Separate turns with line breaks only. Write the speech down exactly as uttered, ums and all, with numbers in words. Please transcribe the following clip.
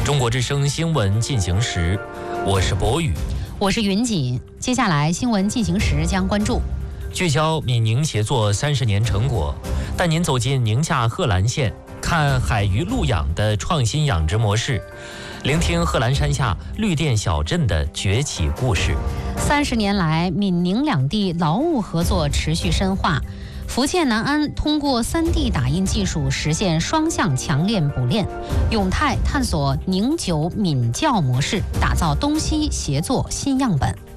中国之声新闻进行时，我是博宇，
我是云锦。接下来新闻进行时将关注：
聚焦闽宁协作三十年成果，带您走进宁夏贺兰县，看海鱼陆养的创新养殖模式，聆听贺兰山下绿电小镇的崛起故事。
三十年来，闽宁两地劳务合作持续深化。福建南安通过 三 D 打印技术实现双向强链补链，永泰探索宁九闽教模式，打造东西协作新样本。